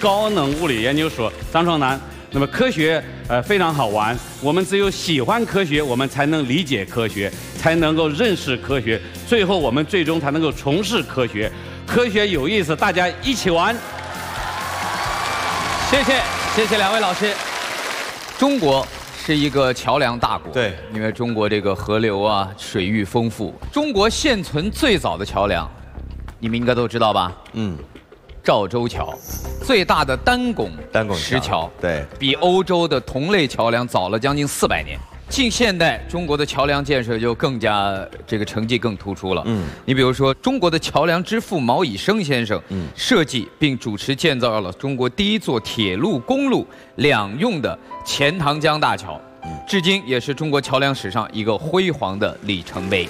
高能物理研究所张创南。那么科学非常好玩，我们只有喜欢科学，我们才能理解科学，才能够认识科学，最后我们最终才能够从事科学。科学有意思，大家一起玩。 谢谢两位老师。中国是一个桥梁大国， 对， 因为中国这个河流啊，水域丰富。中国现存最早的桥梁，你们应该都知道吧？赵州桥，最大的单拱石桥， 对， 比欧洲的同类桥梁早了将近400年。近现代，中国的桥梁建设就更加这个成绩更突出了。你比如说，中国的桥梁之父毛以升先生，设计并主持建造了中国第一座铁路、公路两用的钱塘江大桥，至今也是中国桥梁史上一个辉煌的里程碑。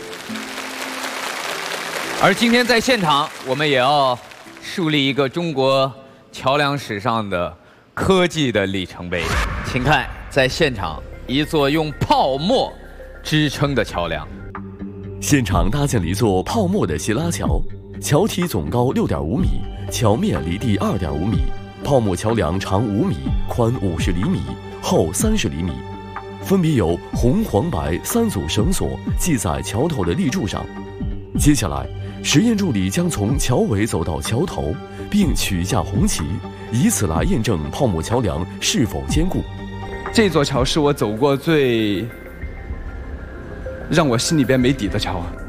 而今天在现场，我们也要树立一个中国桥梁史上的科技的里程碑。请看，在现场一座用泡沫支撑的桥梁。 现场搭建了一座泡沫的希拉桥，桥体总高6.5米，桥面离地2.5米。泡沫桥梁长5米，宽50厘米，厚30厘米，分别由红、黄、白3组绳索系在桥头的立柱上。接下来，实验助理将从桥尾走到桥头，并取下红旗，以此来验证泡沫桥梁是否坚固。 这座桥是我走过最让我心里边没底的桥。